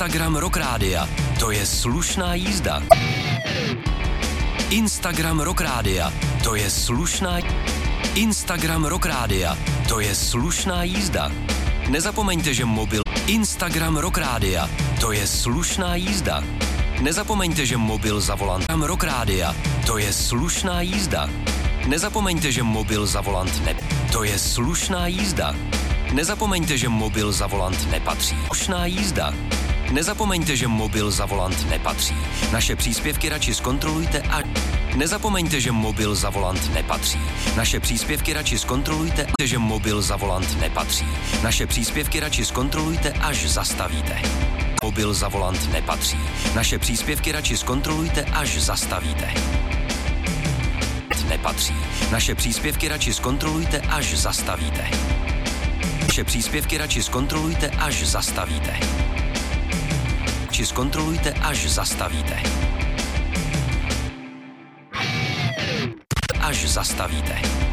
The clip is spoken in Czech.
Instagram Rock Rádia, to je slušná jízda. Instagram Rock Rádia, to je slušná... Instagram Rock Rádia, to je slušná jízda. Nezapomeňte, že mobil... Instagram Rock Rádia, to je slušná jízda. Nezapomeňte, že mobil za volant... Rock Rádia, to je slušná jízda. Nezapomeňte, že mobil za volant ne... To je slušná jízda. Nezapomeňte, že mobil za volant nepatří. Slušná jízda. Nezapomeňte, že mobil za volant nepatří. Naše příspěvky radši zkontrolujte a... Nezapomeňte, že mobil za volant nepatří. Naše příspěvky radši zkontrolujte, že mobil za volant nepatří. Naše příspěvky radši zkontrolujte, až zastavíte. Mobil za volant nepatří. Naše příspěvky radši zkontrolujte, až zastavíte. Nepatří. Naše příspěvky radši zkontrolujte, až zastavíte. Naše příspěvky radši zkontrolujte, až zastavíte. Či zkontrolujte, až zastavíte. Až zastavíte.